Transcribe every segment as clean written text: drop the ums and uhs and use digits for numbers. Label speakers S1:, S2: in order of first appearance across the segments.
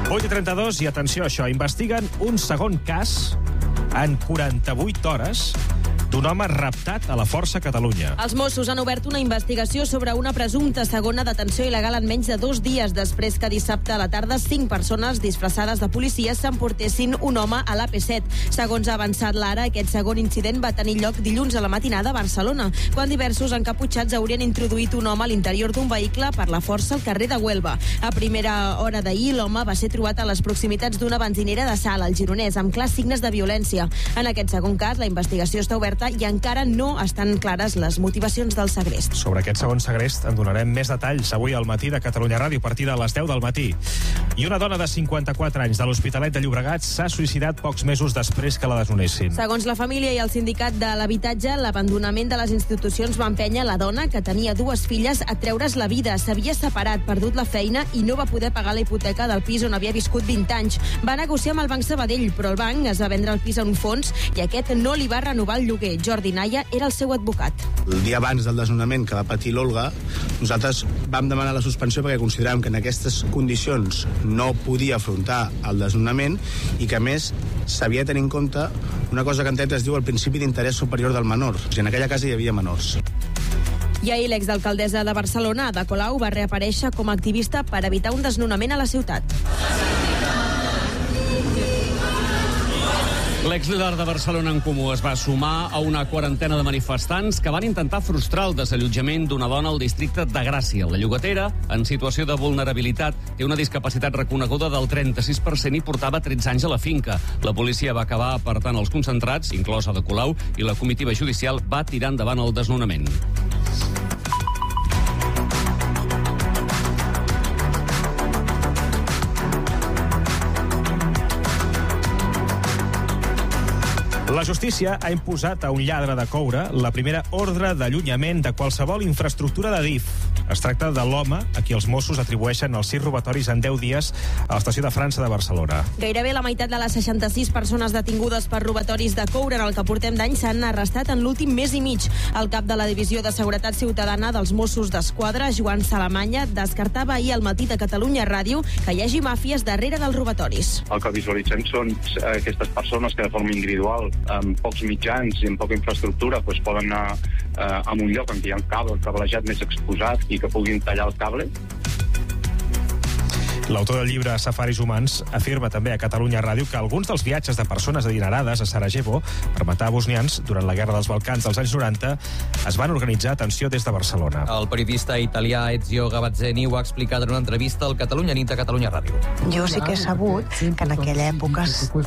S1: 8:32 i atenció a això, investiguen un segon cas en 48 hores d'un home raptat a la Força Catalunya.
S2: Els Mossos han obert una investigació sobre una presumpta segona detenció il·legal en menys de 2 dies després que dissabte a la tarda 5 persones disfressades de policies s'emportessin un home a l'AP7. Segons ha avançat l'Ara, aquest segon incident va tenir lloc dilluns a la matinada a Barcelona, quan diversos encaputxats haurien introduït un home a l'interior d'un vehicle per la força al carrer de Huelva. A primera hora d'ahir, l'home va ser trobat a les proximitats d'una benzinera de Salt, al Gironès, amb clars signes de violència. En aquest segon cas, la investigació està oberta i encara no estan clares les motivacions del segrest.
S1: Sobre aquest segon segrest en donarem més detalls avui al matí de Catalunya Ràdio, a partir de les 10 del matí. I una dona de 54 anys de l'Hospitalet de Llobregat s'ha suïcidat pocs mesos després que la desnonessin.
S2: Segons la família i el sindicat de l'habitatge, l'abandonament de les institucions va empènyer la dona, que tenia 2 filles, a treure's la vida. S'havia separat, perdut la feina i no va poder pagar la hipoteca del pis on havia viscut 20 anys. Va negociar amb el Banc Sabadell, però el banc es va vendre el pis a un fons i aquest no li va renovar el lloguer. Jordi Naya era el seu advocat.
S3: El dia abans del desnonament que va patir l'Olga, nosaltres vam demanar la suspensió perquè consideràvem que en aquestes condicions no podia afrontar el desnonament i que, a més, s'havia de tenir en compte una cosa que en dret es diu el principi d'interès superior del menor. I en aquella casa hi havia menors.
S2: I ahir l'exalcaldessa de Barcelona, Ada Colau, va reaparèixer com a activista per evitar un desnonament a la ciutat.
S4: L'exlíder de Barcelona en Comú es va sumar a una quarantena de manifestants que van intentar frustrar el desallotjament d'una dona al districte de Gràcia. La llogatera, en situació de vulnerabilitat, té una discapacitat reconeguda del 36% i portava 13 anys a la finca. La policia va acabar apartant els concentrats, inclòs Ada Colau, i la comitiva judicial va tirar endavant el desnonament.
S1: La justícia ha imposat a un lladre de coure la primera ordre d'allunyament de qualsevol infraestructura de DIF. Es tracta de l'home a qui els Mossos atribueixen els 6 robatoris en 10 dies a l'estació de França de Barcelona.
S2: Gairebé la meitat de les 66 persones detingudes per robatoris de coure en el que portem d'any s'han arrestat en l'últim mes i mig. El cap de la Divisió de Seguretat Ciutadana dels Mossos d'Esquadra, Joan Salamanya, descartava ahir al matí de Catalunya Ràdio que hi hagi màfies darrere dels robatoris.
S5: El que visualitzem són aquestes persones que de forma individual, amb pocs mitjans i amb poca infraestructura, poden anar a un lloc en què hi ha un cable, el cablejat més exposat i que puguin tallar el cable.
S1: L'autor del llibre Safaris humans afirma també a Catalunya Ràdio que alguns dels viatges de persones adinerades a Sarajevo per matar bosnians durant la Guerra dels Balcans dels anys 90 es van organitzar, atenció, des de Barcelona.
S6: El periodista italià Ezio Gavazzeni ho ha explicat en una entrevista al Catalunya Nit de Catalunya Ràdio.
S7: Jo sí que he sabut que en aquella època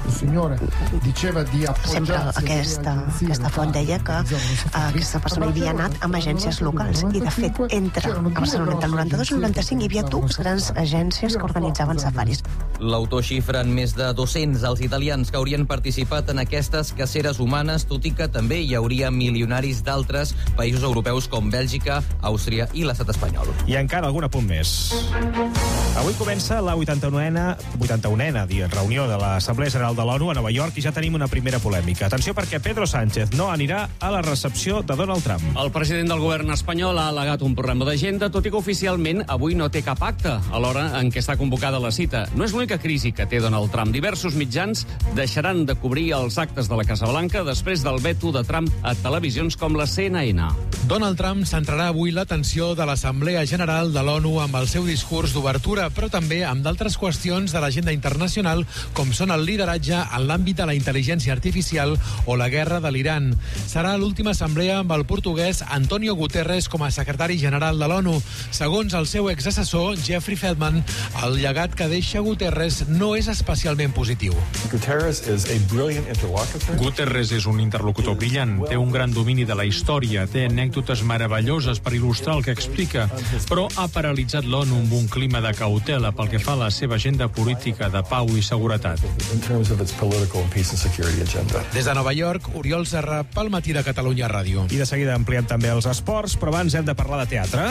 S7: sempre aquesta font deia que aquesta persona havia anat amb agències locals i de fet entre a Barcelona entre el 92 i el 95 hi havia 2 grans agències que organitzaven safaris.
S6: L'autor xifra en més de 200 els italians que haurien participat en aquestes caceres humanes, tot i que també hi hauria milionaris d'altres països europeus com Bèlgica, Àustria i l'estat espanyol.
S1: I encara algun apunt més. Avui comença la 81a reunió de l'Assemblea General de l'ONU a Nova York i ja tenim una primera polèmica. Atenció, perquè Pedro Sánchez no anirà a la recepció de Donald Trump.
S4: El president del govern espanyol ha al·legat un programa d'agenda, tot i que oficialment avui no té cap acte a l'hora en què està convocada la cita. No és l'única crisi que té Donald Trump. Diversos mitjans deixaran de cobrir els actes de la Casa Blanca després del veto de Trump a televisions com la CNN.
S8: Donald Trump centrarà avui l'atenció de l'Assemblea General de l'ONU amb el seu discurs d'obertura, però també amb d'altres qüestions de l'agenda internacional, com són el lideratge en l'àmbit de la intel·ligència artificial o la guerra de l'Iran. Serà l'última assemblea amb el portuguès Antonio Guterres com a secretari general de l'ONU. Segons el seu exassessor, Jeffrey Feldman, el llegat que deixa Guterres no és especialment positiu.
S9: Guterres és un interlocutor brillant, té un gran domini de la història, té anècdotes meravelloses per il·lustrar el que explica, però ha paralitzat l'ONU amb un clima de cautela pel que fa a la seva agenda política de pau i seguretat.
S8: Des de Nova York, Oriol Serra, pel matí de Catalunya Ràdio.
S1: I de seguida ampliem també els esports, però abans hem de parlar de teatre.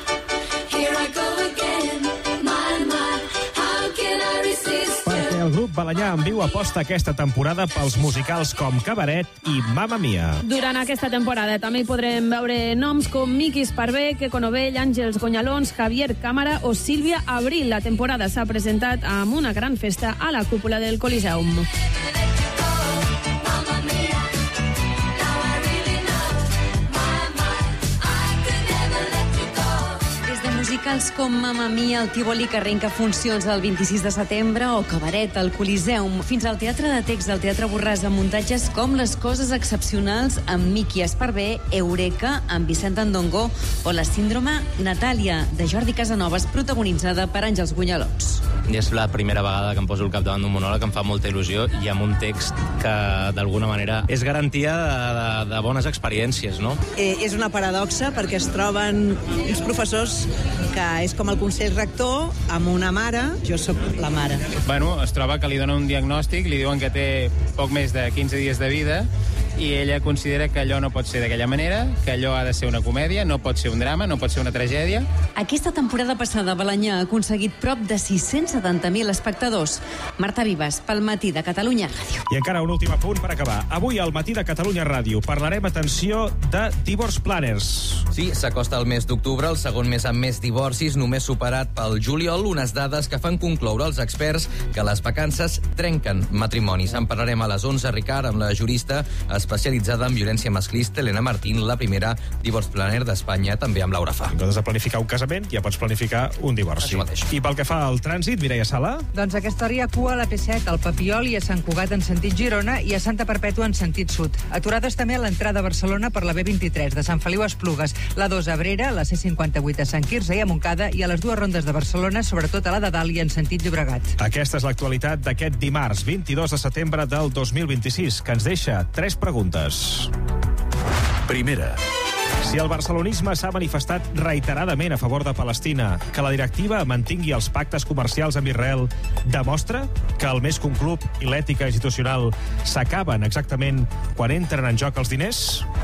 S1: Perquè el grup Balañà en viu aposta aquesta temporada pels musicals com Cabaret i Mamma Mia.
S10: Durant aquesta temporada també hi podrem veure noms com Miki Esparvé, Queco Novell, Àngels Gonyalons, Javier Cámara o Sílvia Abril. La temporada s'ha presentat amb una gran festa a la cúpula del Coliseum.
S11: Musicals com Mamma Mia, el Tívoli, que arrenca funcions el 26 de setembre, o Cabaret, al Coliseum, fins al Teatre de Text del Teatre Borràs, amb muntatges com Les coses excepcionals, amb Miki Esparvé, Eureka, amb Vicent Andongo, o La síndrome Natàlia, de Jordi Casanovas, protagonitzada per Àngels Gonyalons.
S12: I és la primera vegada que em poso al capdavant d'un monòleg, em fa molta il·lusió, i amb un text que, d'alguna manera, és garantia de bones experiències, no?
S13: És una paradoxa, perquè es troben uns professors que és com el consell rector amb una mare, jo sóc la mare.
S14: Bueno, es troba que li donen un diagnòstic, li diuen que té poc més de 15 dies de vida, i ella considera que allò no pot ser d'aquella manera, que allò ha de ser una comèdia, no pot ser un drama, no pot ser una tragèdia.
S11: Aquesta temporada passada, Balañà ha aconseguit prop de 670.000 espectadors. Marta Vives, pel Matí de Catalunya Ràdio.
S1: I encara un últim apunt per acabar. Avui al Matí de Catalunya Ràdio parlarem, atenció, de Divorce Planners.
S6: Sí, s'acosta el mes d'octubre, el segon mes amb més divorcis, només superat pel juliol, unes dades que fan concloure els experts que les vacances trenquen matrimonis. En parlarem a les 11, Ricard, amb la jurista especialitzada en violència masclista, Elena Martín, la primera divorce planner d'Espanya, també amb Laura Fa.
S1: En comptes de planificar un casament, ja pots planificar un divorci. I pel que fa al trànsit, Mireia Sala?
S15: Doncs aquesta hora hi ha cua a la P7, al Papiol i a Sant Cugat en sentit Girona i a Santa Perpètua en sentit sud. Aturades també a l'entrada a Barcelona per la B23, de Sant Feliu a Esplugues, la 2 a Abrera, la C58 a Sant Quirze i a Montcada i a les dues rondes de Barcelona, sobretot a la de Dalt i en sentit Llobregat.
S1: Aquesta és l'actualitat d'aquest dimarts, 22 de setembre del 2026, que ens deixa 3 preguntes.
S16: Primera.
S1: Si el barcelonisme s'ha manifestat reiteradament a favor de Palestina, que la directiva mantingui els pactes comercials amb Israel demostra que el més que un club i l'ètica institucional s'acaben exactament quan entren en joc els diners?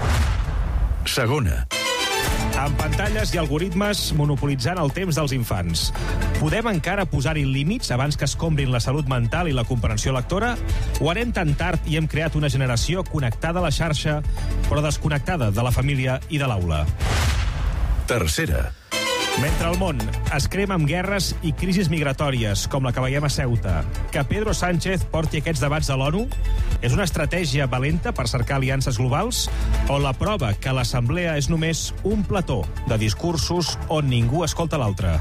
S16: Segona.
S1: Amb pantalles i algoritmes monopolitzant el temps dels infants, podem encara posar-hi límits abans que escombrin la salut mental i la comprensió lectora? O anem tan tard i hem creat una generació connectada a la xarxa, però desconnectada de la família i de l'aula?
S16: Tercera.
S1: Mentre el món es crema amb guerres i crisis migratòries, com la que veiem a Ceuta, que Pedro Sánchez porti aquests debats a l'ONU és una estratègia valenta per cercar aliances globals o la prova que l'Assemblea és només un plató de discursos on ningú escolta l'altre?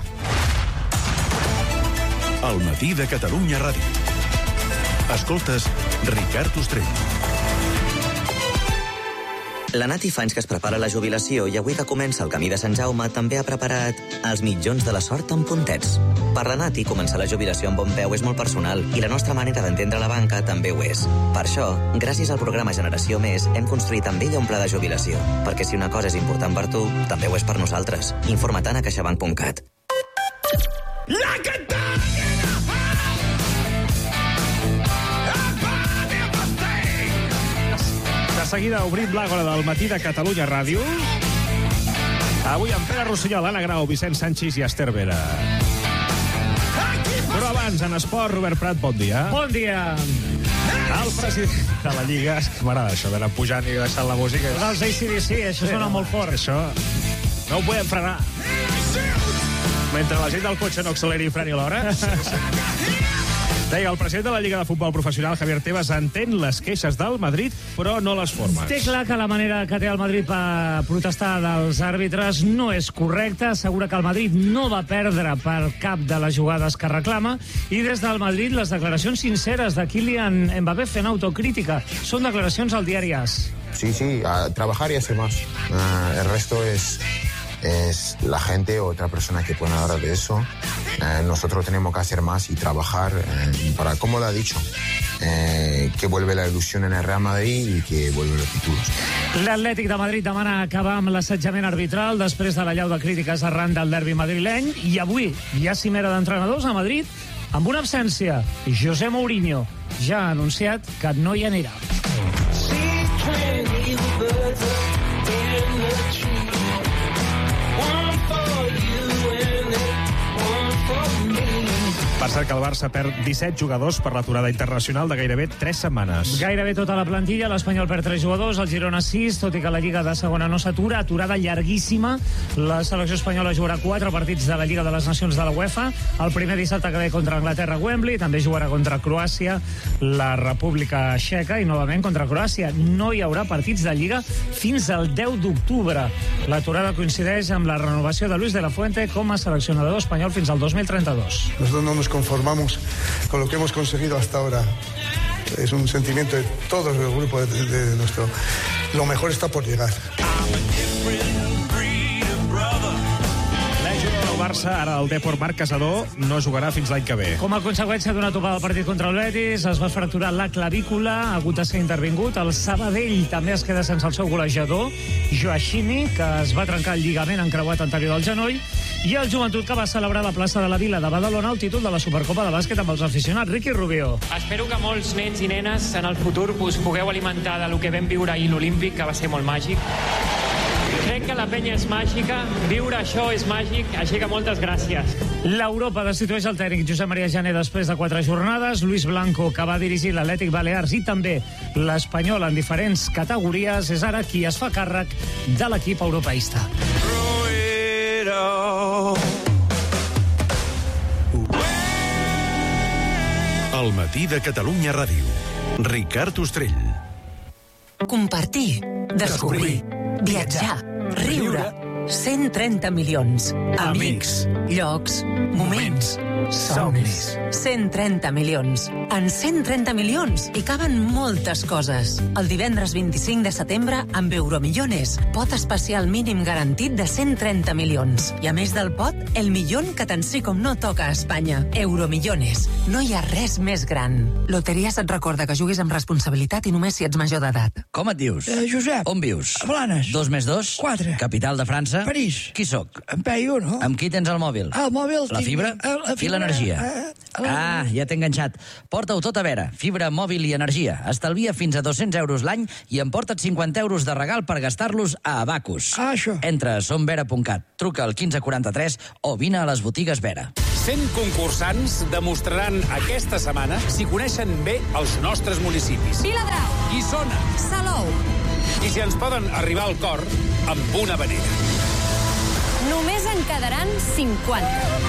S16: El Matí de Catalunya Ràdio. Escoltes Ricard Ostrell.
S17: La Nati fa anys que es prepara la jubilació i avui que comença el camí de Sant Jaume també ha preparat els mitjons de la sort amb puntets. Per la Nati, començar la jubilació amb bon peu és molt personal i la nostra manera d'entendre la banca també ho és. Per això, gràcies al programa Generació Més, hem construït amb ella un pla de jubilació. Perquè si una cosa és important per tu, també ho és per nosaltres. Informa't a caixabank.cat.
S1: De seguida obrim l'àgora del Matí de Catalunya Ràdio. Avui amb Pere Rossinyol, Anna Grau, Vicent Sanchis i Esther Vera. Però abans, en esport, Robert Prat, bon dia.
S18: Bon dia.
S1: El president de la Lliga... M'agrada això d'anar pujant i deixant la música.
S18: Els AC/DC, això sona molt fort.
S1: Això no ho podem frenar. Mentre la gent del cotxe no acceleri i freni l'hora... Deia, el president de la Lliga de Futbol Professional, Javier Tebas, entén les queixes del Madrid, però no les formes.
S18: Té clar que la manera que té el Madrid per protestar dels àrbitres no és correcta. Assegura que el Madrid no va perdre per cap de les jugades que reclama. I des del Madrid, les declaracions sinceres de Kylian Mbappé fent autocrítica. Són declaracions al diari AS.
S19: Sí, a trabajar y hacer más. El resto es la gente o otra persona que pueden hablar de eso. Nosotros tenemos que hacer más y trabajar para, como lo ha dicho, que vuelve la ilusión en el Real Madrid y que vuelven los títulos.
S18: L'Atlètic de Madrid demana acabar amb l'assetjament arbitral després de la llau de crítiques arran del derbi madrileny, i avui hi ha cimera d'entrenadors a Madrid amb una absència. José Mourinho ja ha anunciat que no hi anirà.
S1: Per cert que el Barça perd 17 jugadors per l'aturada internacional de gairebé 3 setmanes.
S18: Gairebé tota la plantilla, l'Espanyol perd 3 jugadors, el Girona 6, tot i que la Lliga de segona no s'atura, aturada llarguíssima. La selecció espanyola jugarà 4 partits de la Lliga de les Nacions de la UEFA. El primer dissabte que ve contra Anglaterra a Wembley, també jugarà contra Croàcia, la República Txeca, i novament contra Croàcia. No hi haurà partits de Lliga fins al 10 d'octubre. L'aturada coincideix amb la renovació de Luis de la Fuente com a seleccionador espanyol fins al 2032.
S20: Nosotros no nos conformamos con lo que hemos conseguido hasta ahora. Es un sentimiento de todo el grupo de nuestro... Lo mejor está por llegar.
S1: El Barça, ara el Depor Marc Casador, no jugarà fins l'any que ve.
S18: Com a conseqüència d'una topada al partit contra el Betis, es va fracturar la clavícula, ha hagut de ser intervingut. El Sabadell també es queda sense el seu golejador, Joachimi, que es va trencar el lligament encreuat anterior del genoll, i el Joventut, que va celebrar a la plaça de la Vila de Badalona el títol de la Supercopa de bàsquet amb els aficionats. Ricky Rubio.
S21: Espero que molts nens i nenes en el futur us pugueu alimentar de lo que vam viure ahir l'Olímpic, que va ser molt màgic. Crec que la penya és màgica, viure això és màgic, així que moltes gràcies.
S18: L'Europa destitueix el tècnic Josep Maria Jané després de 4 jornades. Luis Blanco, que va dirigir l'Atlètic Balears i també l'Espanyol en diferents categories, és ara qui es fa càrrec de l'equip europeista.
S16: El matí de Catalunya Ràdio. Ricard Ostrell.
S22: Compartir, descobrir, viatjar, riure. 130 milions. Amics, llocs, moments, somnis. 130 milions. En 130 milions hi caben moltes coses. El divendres 25 de setembre, amb Euromillones, pot especial mínim garantit de 130 milions. I a més del pot, el milion que tant sí com no toca a Espanya. Euromillones. No hi ha res més gran. Loteries et recorda que juguis amb responsabilitat i només si ets major d'edat.
S23: Com et dius?
S22: Josep.
S23: On vius?
S22: A Blanes.
S23: 2 més 2?
S22: 4.
S23: Capital de França?
S22: París.
S23: Qui sóc?
S22: En Peyu, no?
S23: Amb qui tens el mòbil?
S22: El mòbil...
S23: La fibra? I l'energia? Ah, ja t'he enganxat. Porta-ho tot a Vera. Fibra, mòbil i energia. Estalvia fins a 200 euros l'any i emporta't 50 euros de regal per gastar-los a Abacus.
S22: Això.
S23: Entra a somvera.cat, truca al 1543 o vine a les botigues Vera.
S24: 100 concursants demostraran aquesta setmana si coneixen bé els nostres municipis.
S25: Viladrau.
S24: Guissona.
S25: Salou.
S24: I si ens poden arribar al cor amb una vanera.
S25: Només en quedaran 50.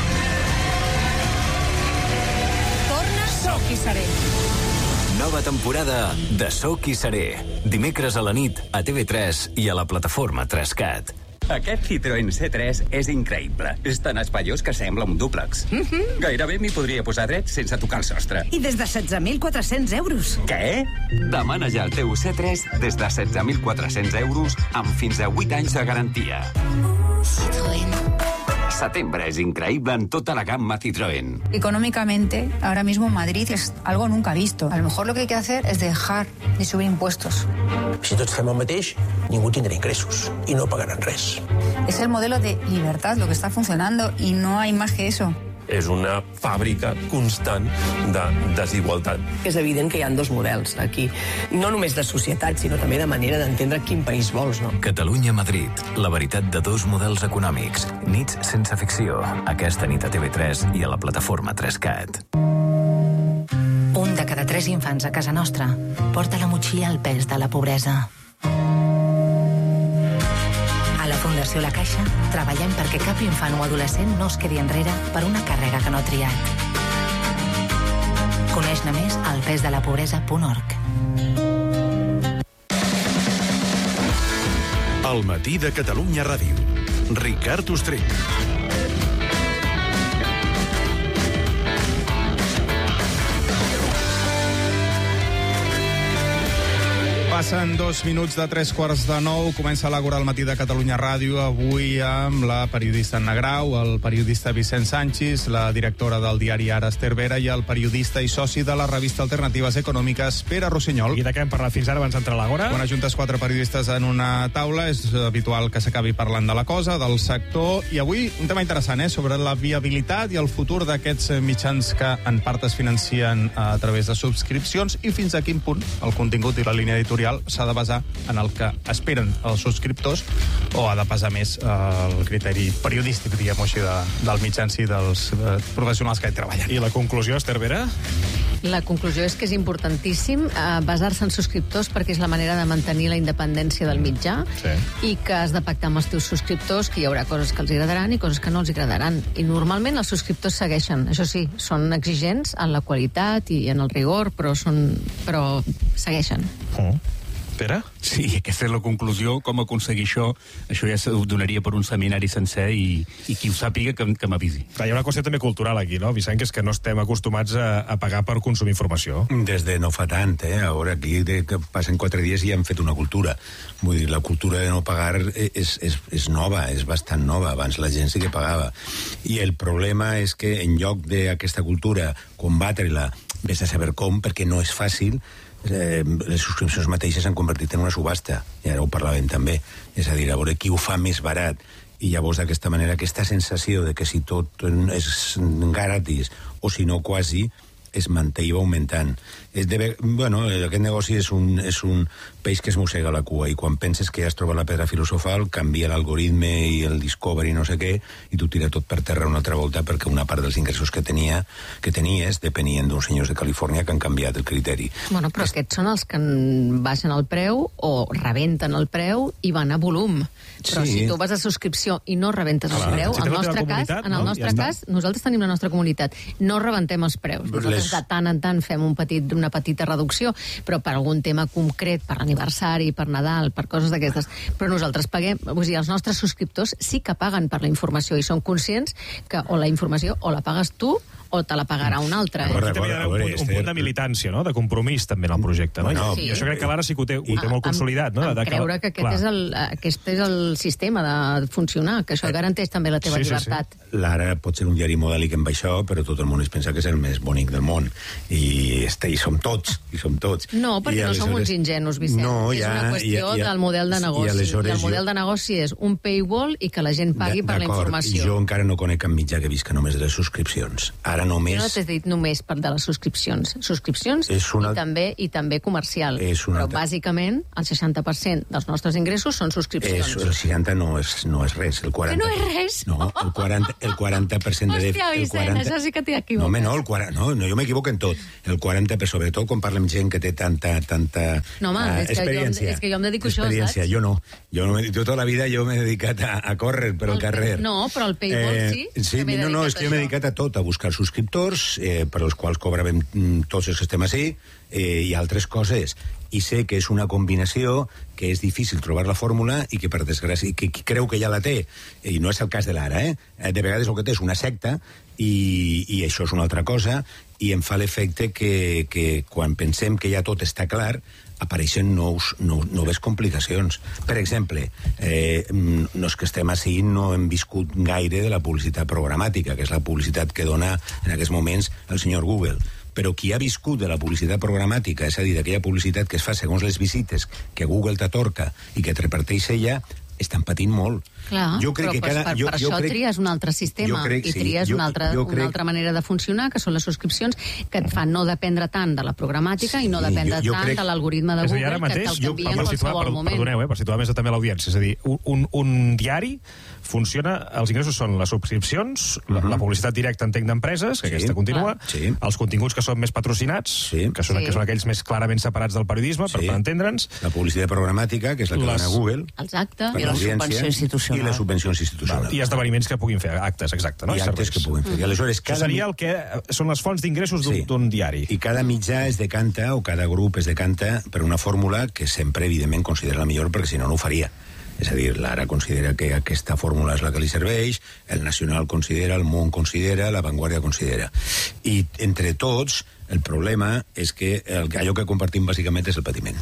S25: Torna Soc i Seré.
S26: Nova temporada de Soc i Seré. Dimecres a la nit a TV3 i a la plataforma 3CAT.
S27: Aquest Citroën C3 és increïble. És tan espaiós que sembla un dúplex. Gairebé m'hi podria posar dret sense tocar el sostre.
S25: I des de 16.400 euros.
S27: Què? Demana ja el teu C3 des de 16.400 euros amb fins a 8 anys de garantia.
S25: Citroën.
S27: Septiembre es increíble en toda la gama Citroën.
S28: Económicamente, ahora mismo Madrid es algo nunca visto. A lo mejor lo que hay que hacer es dejar de subir impuestos.
S29: Si tots fem el mateix, ningú tindrà ingressos i no pagaran res.
S28: Es el modelo de libertad lo que está funcionando y no hay más que eso.
S30: És una fàbrica constant de desigualtat.
S31: És evident que hi ha dos models aquí, no només de societat, sinó també de manera d'entendre quin país vols, no?
S26: Catalunya-Madrid, la veritat de dos models econòmics. Nits sense ficció, aquesta nit a TV3 i a la plataforma 3CAT.
S22: Un de cada 3 infants a casa nostra porta la motxilla al pes de la pobresa. A la Fundació La Caixa treballem perquè cap infant o adolescent no es quedi enrere per una càrrega que no ha triat. Coneix-ne més al pesdelapobresa.org.
S16: El matí de Catalunya Ràdio. Ricard Ostrell.
S32: Passen 2 minuts de 3:45. Comença l'Àgora al matí de Catalunya Ràdio, avui amb la periodista Anna Grau, el periodista Vicent Sanchis, la directora del diari Ara, Esther Vera, i el periodista i soci de la revista Alternatives Econòmiques, Pere Rossinyol.
S1: I de què hem parlat fins ara abans d'entrar a l'Àgora?
S32: Quan ajuntes 4 periodistes en una taula, és habitual que s'acabi parlant de la cosa, del sector, i avui un tema interessant, sobre la viabilitat i el futur d'aquests mitjans que en part es financien a través de subscripcions i fins a quin punt el contingut i la línia editorial editorial s'ha de basar en el que esperen els subscriptors o ha de pesar més el criteri periodístic, diguem-ho així, del mitjà en si, dels professionals que hi treballen.
S1: I la conclusió, Esther Vera?
S2: La conclusió és que és importantíssim basar-se en subscriptors perquè és la manera de mantenir la independència del mitjà i que has de pactar amb els teus subscriptors que hi haurà coses que els agradaran i coses que no els agradaran. I normalment els subscriptors segueixen. Això sí, són exigents en la qualitat i en el rigor, però segueixen.
S1: Pere?
S3: Sí, aquesta és la conclusió. Com aconseguir això ja s'ho donaria per un seminari sencer i qui ho sàpiga que m'avisi.
S1: Hi ha una qüestió també cultural aquí, no, Vicent, que és que no estem acostumats a pagar per consumir informació.
S4: Des de no fa tant, Ara aquí que passen 4 dies i han fet una cultura. Vull dir, la cultura de no pagar és nova, és bastant nova. Abans la gent sí que pagava. I el problema és que en lloc d'aquesta cultura, combatre-la, vés a saber com, perquè no és fàcil, les subscripcions mateixes s'han convertit en una subhasta, i ara ho parlàvem també, és a dir, a veure qui ho fa més barat, i llavors d'aquesta manera aquesta sensació de que si tot és gratis o si no quasi es manté i va augmentant. Aquest negoci és un peix que es mossega la cua i quan penses que ja has trobat la pedra filosofal canvia l'algoritme i el discovery no sé què i tu tira tot per terra una altra volta perquè una part dels ingressos que tenies depenien d'uns senyors de Califòrnia que han canviat el criteri.
S2: Bueno, però aquests són els que baixen el preu o rebenten el preu i van a volum. Però si tu vas a subscripció i no rebentes el preu, en el nostre cas, nosaltres tenim la nostra comunitat, no rebentem els preus. Nosaltres de tant en tant fem una petita reducció, però per algun tema concret, per l'aniversari, per Nadal, per coses d'aquestes. Però nosaltres paguem, els nostres subscriptors sí que paguen per la informació i són conscients que o la informació o la pagues tu o te la pagarà un altre.
S1: Aquí també hi ha un punt de militància, no? De compromís també en el projecte. No? I això crec que l'Ara sí que ho té molt consolidat. No?
S2: Creure que aquest és el sistema de funcionar, que això garanteix també la teva llibertat.
S4: L'Ara pot ser un diari modèlic amb això, però tot el món es pensa que és el més bonic del món. I som tots.
S2: No, perquè no som uns ingenus, Vicent. És una qüestió del model de negoci. I el model de negoci és un paywall i que la gent pagui per la informació.
S4: Jo encara no conec cap mitjà que visca només de les subscripcions. Ara només...
S2: Jo no t'he dit només per de les subscripcions. Subscripcions i també comercial. Però bàsicament el 60% dels nostres ingressos són subscripcions.
S4: El 60% no és res.
S2: Que no és res?
S4: No, el 40% de...
S2: Hòstia, Vicent, això sí que t'hi equivoques.
S4: No, jo m'equivoco en tot. El 40%, sobretot quan parlem gent que té tanta experiència.
S2: És que jo em dedico a això, saps?
S4: Jo no. Jo tota la vida m'he dedicat a córrer per el carrer.
S2: No, però el paywall sí.
S4: És que jo m'he dedicat a tot, a buscar subscriptors, per als quals cobràvem tots els que estem així, i altres coses. I sé que és una combinació que és difícil trobar la fórmula i que, per desgràcia, que creu que ja la té. I no és el cas de l'Ara, De vegades el que té és una secta i això és una altra cosa i em fa l'efecte que quan pensem que ja tot està clar apareixen noves complicacions. Per exemple, no és que estem així, no hem viscut gaire de la publicitat programàtica, que és la publicitat que dona en aquests moments el senyor Google. Però qui ha viscut de la publicitat programàtica, és a dir, d'aquella publicitat que es fa segons les visites que Google t'atorca i que et reparteix ella, estan patint molt.
S2: Clar, per això tries un altre sistema i tries una altra manera de funcionar, que són les subscripcions, que et fan no dependre tant de la programàtica i no dependre tant de l'algoritme de Google, que te'l canvia en qualsevol moment.
S1: Perdoneu, per situar més també l'audiència. És a dir, un diari funciona, els ingressos són les subscripcions, la publicitat directa, entenc, d'empreses, que aquesta continua, els continguts que són més patrocinats, que són aquells més clarament separats del periodisme, per entendre'ns.
S4: La publicitat programàtica, que és la que dona Google.
S2: Exacte.
S4: I la subvenció institucional. I les subvencions institucionals.
S1: I esdeveniments que puguin fer, actes, exacte.
S4: I actes que puguin fer. I aleshores,
S1: això seria el que són les fonts d'ingressos d'un diari.
S4: I cada mitjà es decanta, o cada grup es decanta, per una fórmula que sempre, evidentment, considera la millor, perquè si no, no ho faria. És a dir, l'Ara considera que aquesta fórmula és la que li serveix, el Nacional considera, el Món considera, la Vanguardia considera. I entre tots, el problema és que allò que compartim bàsicament és el patiment.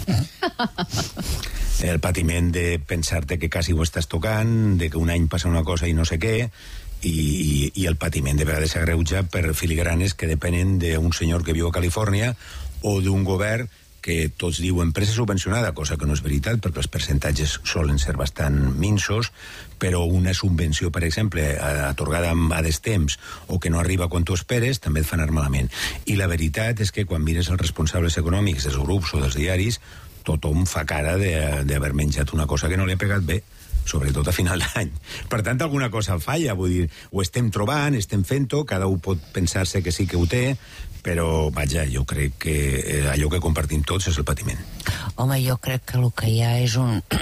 S4: El patiment de pensar-te que quasi ho estàs tocant, de que un any passa una cosa i no sé què, i el patiment de vegades s'agreuja per filigranes que depenen d'un senyor que viu a Califòrnia o d'un govern que tots diuen empresa subvencionada, cosa que no és veritat, perquè els percentatges solen ser bastant minsos, però una subvenció, per exemple, atorgada a destemps o que no arriba quan tu esperes, també et fa anar malament. I la veritat és que quan mires els responsables econòmics dels grups o dels diaris, tothom fa cara d'haver menjat una cosa que no li ha pegat bé, sobretot a final d'any. Per tant, alguna cosa falla, vull dir, ho estem trobant, estem fent-ho, cada un pot pensar-se que sí que ho té, però, vaja, jo crec que allò que compartim tots és el patiment.
S5: Home, jo crec que el que hi ha és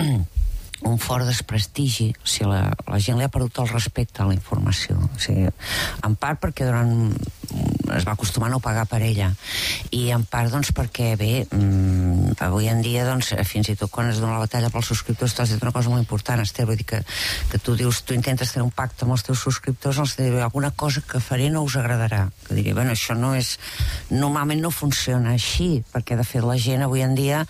S5: un fort desprestigi. O sigui, la gent li ha perdut el respecte a la informació. O sigui, en part perquè es va acostumar a no pagar per ella, i en part doncs perquè, bé, avui en dia, doncs, fins i tot quan es dona la batalla pels subscriptors, tu has dit una cosa molt important, Esther, vull dir que tu dius, tu intentes tenir un pacte amb els teus subscriptors, els diré, alguna cosa que faré no us agradarà. Que diré, bueno, això no és... Normalment no funciona així, perquè de fet la gent avui en dia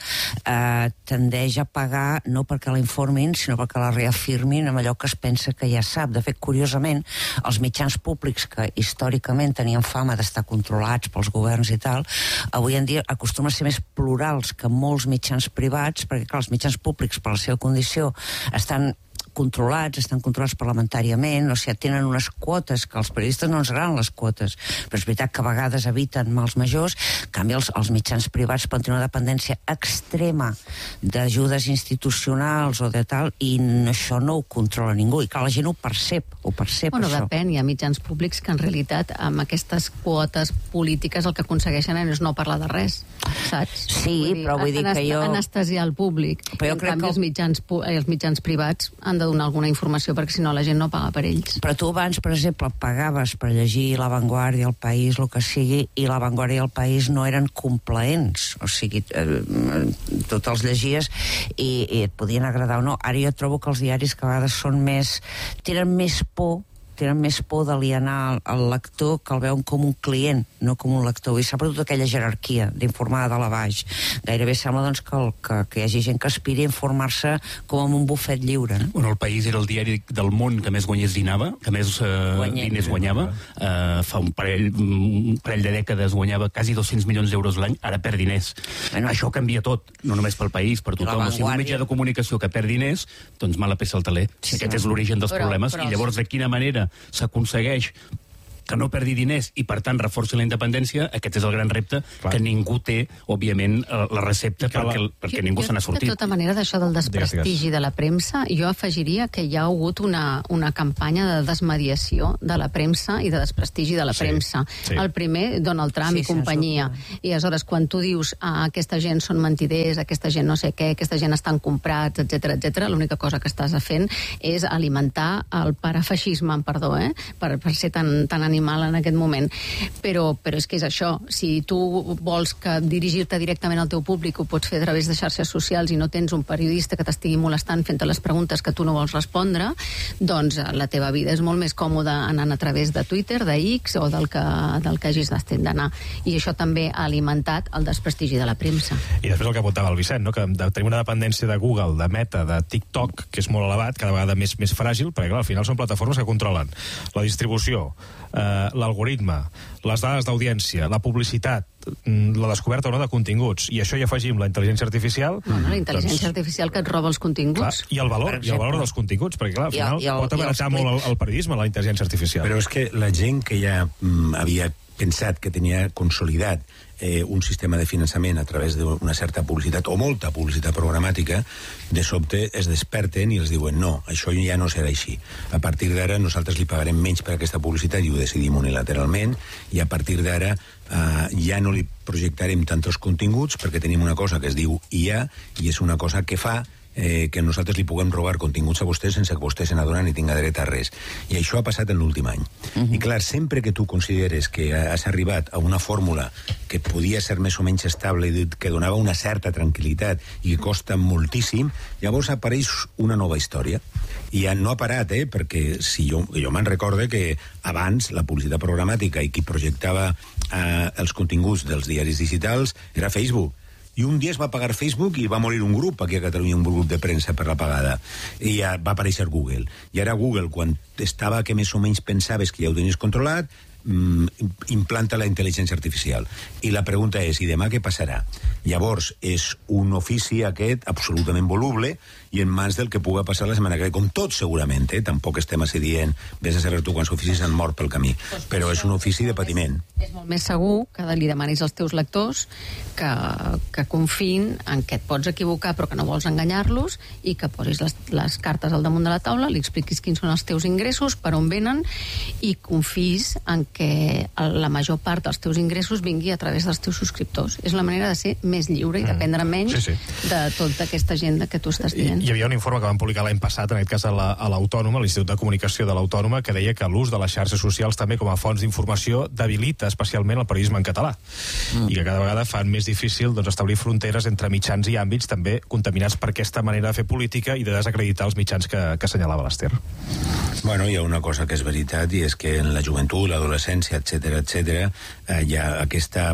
S5: tendeix a pagar no perquè la informin, sinó perquè la reafirmin amb allò que es pensa que ja sap. De fet, curiosament, els mitjans públics que històricament tenien fama d'estar controlats pels governs i tal, avui en dia acostumen a ser més plurals que molts mitjans privats, perquè clar, els mitjans públics per la seva condició estan controlats parlamentàriament, o sigui, tenen unes quotes que als periodistes no ens agraden les quotes, però és veritat que a vegades eviten mals majors. En canvi, els mitjans privats poden tenir una dependència extrema d'ajudes institucionals o de tal, i això no ho controla ningú, i clar, la gent ho percep
S2: bueno,
S5: això.
S2: Depèn, hi ha mitjans públics que en realitat amb aquestes quotes polítiques el que aconsegueixen és no parlar de res, saps?
S5: Sí, però vull dir que jo...
S2: Anestesiar el públic.
S5: Però jo crec que
S2: els mitjans privats han de donar alguna informació perquè si no la gent no paga per ells.
S5: Però tu abans, per exemple, pagaves per llegir La Vanguardia, El País, el que sigui, i La Vanguardia i El País no eren complaents, o sigui, tu te'ls llegies i et podien agradar o no. Ara jo trobo que els diaris que a vegades són més... tenen més por d'alienar el lector, que el veuen com un client, no com un lector, i s'ha perdut aquella jerarquia d'informar de dalt a baix. Gairebé sembla doncs, que hi hagi gent que aspiri a informar-se com en un bufet lliure. No?
S3: Bueno, El País era el diari del món que més diners guanyava. Fa un parell de dècades guanyava quasi 200 milions d'euros l'any, ara perd diners. Bueno, això canvia tot, no només pel País, per tothom. Si un mitjà de comunicació que perd diners, doncs mala peça al taler. Sí, aquest és l'origen dels problemes. I llavors, de quina manera s'aconsegueix que no perdi diners i, per tant, reforci la independència, aquest és el gran repte. Clar. Que ningú té, òbviament, la recepta perquè ningú se n'ha sortit.
S2: De tota manera, d'això del desprestigi de la premsa, jo afegiria que hi ha hagut una campanya de desmediació de la premsa i de desprestigi de la premsa. Sí. El primer, Donald Trump i companyia. I aleshores, quan tu dius aquesta gent són mentiders, aquesta gent no sé què, aquesta gent estan comprats, etc, l'única cosa que estàs fent és alimentar el parafeixisme, perdó, per ser tan animal en aquest moment. Però és que és això. Si tu vols dirigir-te directament al teu públic, ho pots fer a través de xarxes socials i no tens un periodista que t'estigui molestant fent-te les preguntes que tu no vols respondre, doncs la teva vida és molt més còmoda anant a través de Twitter, de X o del que hagis d'anar. I això també ha alimentat el desprestigi de la premsa.
S1: I després el que apuntava el Vicent, no? Que tenim una dependència de Google, de Meta, de TikTok, que és molt elevat, cada vegada més fràgil, perquè clar, al final són plataformes que controlen la distribució, l'algoritme, les dades d'audiència, la publicitat, la descoberta o no de continguts, i això hi afegim la intel·ligència artificial...
S2: la intel·ligència artificial que et roba els continguts.
S1: Clar, i el valor dels continguts, perquè clar, al final pot abaratar molt el periodisme, la intel·ligència artificial.
S4: Però és que la gent que ja havia pensat que tenia consolidat un sistema de finançament a través d'una certa publicitat o molta publicitat programàtica, de sobte es desperten i els diuen no, això ja no serà així. A partir d'ara nosaltres li pagarem menys per aquesta publicitat i ho decidim unilateralment, i a partir d'ara ja no li projectarem tant els continguts perquè tenim una cosa que es diu IA i és una cosa que fa que nosaltres li puguem robar continguts a vostès sense que vostè se n'adona ni tinga dret a res. I això ha passat en l'últim any. I clar, sempre que tu consideres que has arribat a una fórmula que podia ser més o menys estable i que donava una certa tranquil·litat i que costa moltíssim, llavors apareix una nova història. I no ha parat, perquè si jo me'n recorde que abans la publicitat programàtica i qui projectava els continguts dels diaris digitals era Facebook. I un dia es va pagar Facebook i va morir un grup aquí a Catalunya, un grup de premsa per la pagada. I ja va aparèixer Google. I ara Google, quan estava que més o menys pensaves que ja ho tenies controlat, implanta la intel·ligència artificial. I la pregunta és, i demà què passarà? Llavors, és un ofici aquest absolutament voluble i en mans del que puga passar la setmana que ve, com tot segurament, tampoc estem dient vés a saber tu quants oficis han mort pel camí, però és un ofici de patiment.
S2: És molt més segur que li demanis als teus lectors que confiïn en què et pots equivocar però que no vols enganyar-los i que posis les cartes al damunt de la taula, li expliquis quins són els teus ingressos, per on venen, i confis en que la major part dels teus ingressos vingui a través dels teus subscriptors. És la manera de ser més lliure i dependre menys de tota aquesta agenda que tu estàs dient.
S1: Hi havia un informe que van publicar l'any passat, en aquest cas a l'Autònoma, a l'Institut de Comunicació de l'Autònoma, que deia que l'ús de les xarxes socials també com a fonts d'informació debilita especialment el periodisme en català i que cada vegada fan més difícil establir fronteres entre mitjans i àmbits també contaminats per aquesta manera de fer política i de desacreditar els mitjans que assenyalava l'Ester.
S4: Bueno, hi ha una cosa que és veritat i és que en la joventut, l'adolescència, etc., hi ha aquesta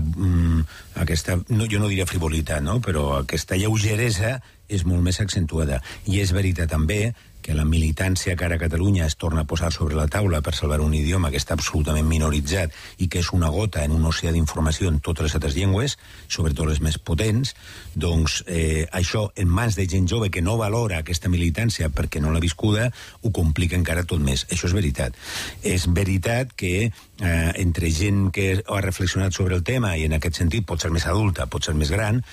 S4: no, jo no diria frivolitat, no? Però aquesta lleugeresa és molt més accentuada. I és veritat també que la militància que ara a Catalunya es torna a posar sobre la taula per salvar un idioma que està absolutament minoritzat i que és una gota en un oceà d'informació en totes les altres llengües, sobretot les més potents, doncs això en mans de gent jove que no valora aquesta militància perquè no l'ha viscuda, ho complica encara tot més. Això és veritat. És veritat que entre gent que ha reflexionat sobre el tema i en aquest sentit pot ser més adulta, pot ser més gran,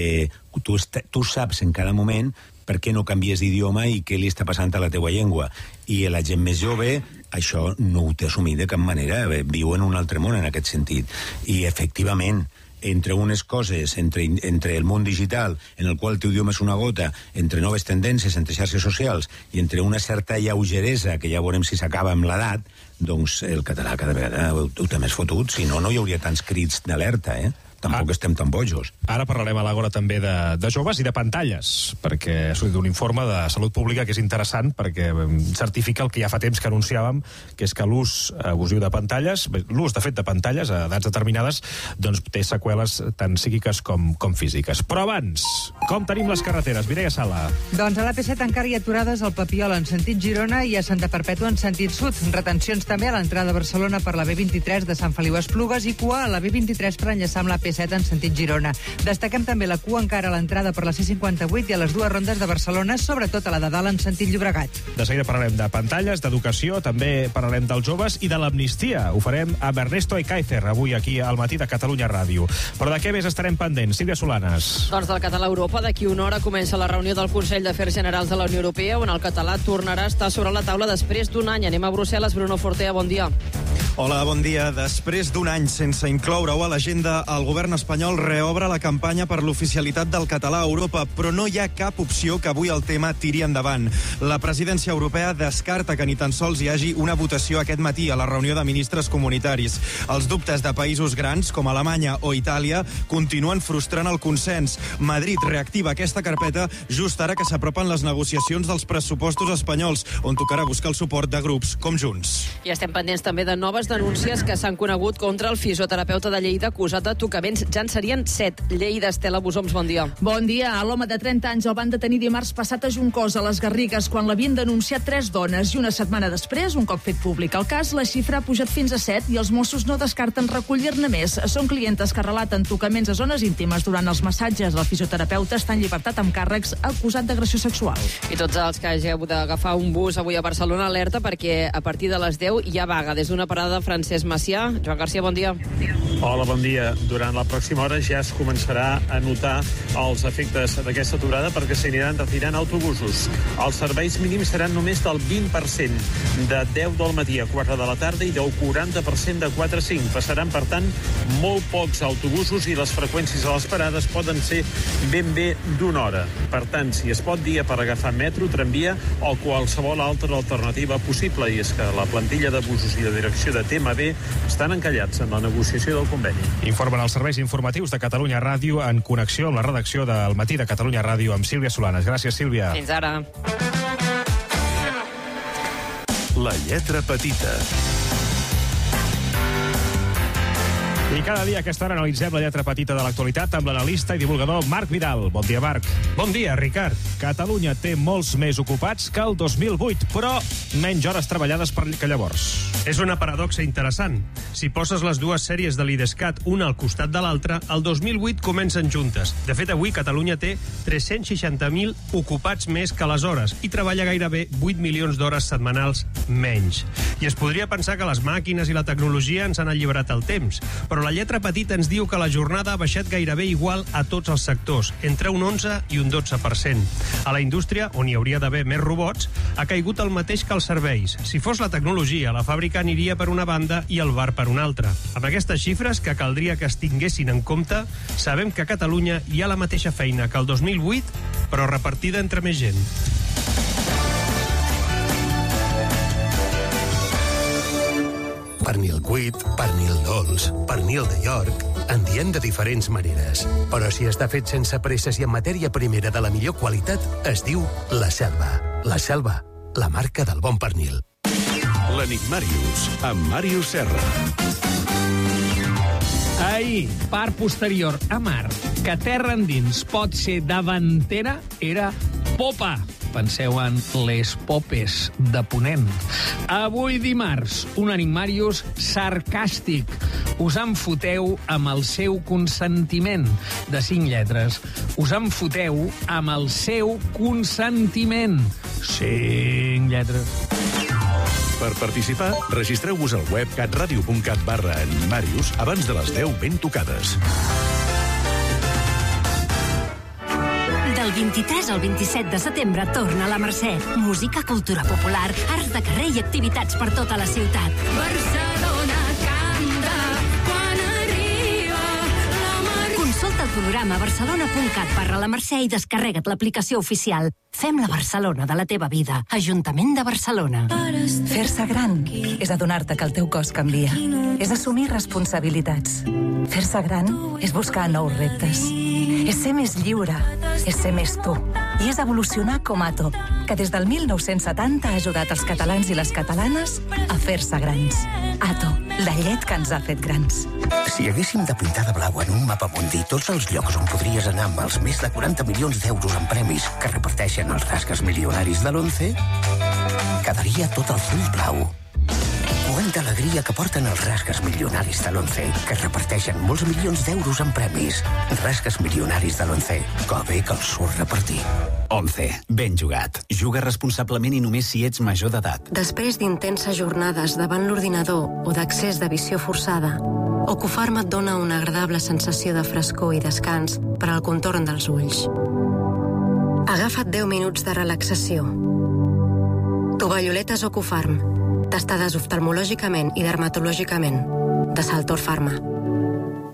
S4: tu saps en cada moment per què no canvies d'idioma i què li està passant a la teua llengua. I la gent més jove això no ho té assumit de cap manera, viu en un altre món en aquest sentit. I efectivament, entre unes coses, entre el món digital, en el qual el teu idioma és una gota, entre noves tendències, entre xarxes socials, i entre una certa lleugeresa, que ja veurem si s'acaba amb l'edat, doncs el català cada vegada ho té més fotut, si no, no hi hauria tants crits d'alerta, Tampoc estem tan bojos.
S1: Ara parlarem a l'Àgora també de joves i de pantalles, perquè ha sortit un informe de Salut Pública que és interessant, perquè certifica el que ja fa temps que anunciàvem, que és que l'ús abusiu de pantalles, l'ús, de fet, de pantalles a edats determinades, doncs té seqüeles tant psíquiques com físiques. Però abans, com tenim les carreteres? Mireia Sala.
S6: Doncs a l'AP7 encara hi ha aturades al Papiol en sentit Girona i a Santa Perpètua en sentit sud. Retencions també a l'entrada a Barcelona per la B23 de Sant Feliu Esplugues i cua a la B23 per enllaçar amb la P7 en sentit Girona. Destaquem també la cua encara a l'entrada per la C58 i a les dues rondes de Barcelona, sobretot a la de dalt en sentit Llobregat.
S1: De seguida parlarem de pantalles, d'educació, també parlarem dels joves i de l'amnistia. Ho farem amb Ernesto Ekaizer, avui aquí al matí de Catalunya Ràdio. Però de què més estarem pendents? Sílvia Solanes.
S7: Doncs del català a Europa, d'aquí una hora comença la reunió del Consell d'Afers Generals de la Unió Europea, on el català tornarà a estar sobre la taula després d'un any. Anem a Brussel·les. Bruno Fortea, bon dia.
S8: Hola, bon dia. Després d'un any sense incloure-ho a l'agenda, el govern espanyol reobre la campanya per l'oficialitat del català a Europa, però no hi ha cap opció que avui el tema tiri endavant. La presidència europea descarta que ni tan sols hi hagi una votació aquest matí a la reunió de ministres comunitaris. Els dubtes de països grans, com Alemanya o Itàlia, continuen frustrant el consens. Madrid reactiva aquesta carpeta just ara que s'apropen les negociacions dels pressupostos espanyols, on tocarà buscar el suport de grups com Junts.
S7: I estem pendents també de noves denúncies que s'han conegut contra el fisioterapeuta de Lleida acusat de tocaments. Ja en serien 7. Lleida, Estela Busoms, bon dia.
S9: Bon dia. L'home de 30 anys el van detenir dimarts passat a Juncosa, a les Garrigues, quan l'havien denunciat 3 dones, i una setmana després, un cop fet públic el cas, la xifra ha pujat fins a 7 i els Mossos no descarten recollir-ne més. Són clientes que relaten tocaments a zones íntimes durant els massatges. El fisioterapeuta està en llibertat amb càrrecs acusat d'agressió sexual.
S7: I tots els que hàgiu d'agafar un bus avui a Barcelona, alerta, perquè a partir de les 10 hi ha vaga des d'una parada de Francesc Macià. Joan Garcia, bon dia.
S10: Hola, bon dia. Durant la pròxima hora ja es començarà a notar els efectes d'aquesta aturada perquè s'aniran retirant autobusos. Els serveis mínims seran només del 20%, de 10 del matí a 4 de la tarda i del 40% de 4 a 5. Passaran, per tant, molt pocs autobusos i les freqüències a les parades poden ser ben bé d'una hora. Per tant, si es pot dir, per agafar metro, tramvia o qualsevol altra alternativa possible. I és que la plantilla de busos i la direcció de TMB estan encallats en la negociació del conveni.
S1: Informen els serveis informatius de Catalunya Ràdio en connexió amb la redacció del Matí de Catalunya Ràdio amb Sílvia Solanes. Gràcies, Sílvia.
S7: Fins ara.
S16: La lletra petita.
S1: I cada dia a aquesta hora analitzem la lletra petita de l'actualitat amb l'analista i divulgador Marc Vidal. Bon dia, Marc.
S30: Bon dia, Ricard.
S1: Catalunya té molts més ocupats que el 2008, però menys hores treballades que llavors.
S30: És una paradoxa interessant. Si poses les dues sèries de l'IDESCAT una al costat de l'altra, el 2008 comencen juntes. De fet, avui Catalunya té 360.000 ocupats més que aleshores i treballa gairebé 8 milions d'hores setmanals menys. I es podria pensar que les màquines i la tecnologia ens han alliberat el temps, però la lletra petita ens diu que la jornada ha baixat gairebé igual a tots els sectors, entre un 11 i un 12%. A la indústria, on hi hauria d'haver més robots, ha caigut el mateix que els serveis. Si fos la tecnologia, la fàbrica aniria per una banda i el bar per una altra. Amb aquestes xifres, que caldria que es tinguessin en compte, sabem que a Catalunya hi ha la mateixa feina que el 2008, però repartida entre més gent.
S11: Pernil cuit, pernil dolç, pernil de York... En diem de diferents maneres. Però si està fet sense presses i en matèria primera de la millor qualitat, es diu La Selva. La Selva, la marca del bon pernil.
S16: L'Enigmàrius, amb Màrius Serra.
S12: Ahir, part posterior a mar, que terra endins pot ser davantera, era popa. Penseu en les popes de Ponent. Avui dimarts, un Enigmàrius sarcàstic. Us en foteu amb el seu consentiment. De 5 lletres. Us en foteu amb el seu consentiment. 5 lletres.
S16: Per participar, registreu-vos al web catradio.cat/Enigmàrius abans de les 10 ben tocades.
S25: Del 23 al 27 de setembre torna a la Mercè. Música, cultura popular, arts de carrer i activitats per tota la ciutat. Barcelona canta quan arriba la Mercè. Consulta el programa barcelona.cat/la Mercè i descarrega't l'aplicació oficial. Fem la Barcelona de la teva vida. Ajuntament de Barcelona.
S13: Fer-se gran és adonar-te que el teu cos canvia. És assumir responsabilitats. Fer-se gran és buscar nous reptes. És ser més lliure. És ser més tu. I és evolucionar com Ato, que des del 1970 ha ajudat els catalans i les catalanes a fer-se grans. Ato, la llet que ens ha fet grans.
S14: Si haguéssim de pintar de blau en un mapa mundi tots els llocs on podries anar amb els més de 40 milions d'euros en premis que reparteixen els rasques milionaris de l'11, quedaria tot el full blau. Quanta alegria que porten els rasques milionaris de l'11, que reparteixen molts milions d'euros en premis. Rasques milionaris de l'11, que bé que els surt repartir.
S15: 11. Ben jugat. Juga responsablement i només si ets major d'edat.
S17: Després d'intenses jornades davant l'ordinador o d'accés de visió forçada, Ocufarma et dona una agradable sensació de frescor i descans per al contorn dels ulls. Agafa't 10 minuts de relaxació. Tovalloletes Ocufarm, testades oftalmològicament i dermatològicament, de Saltor Pharma.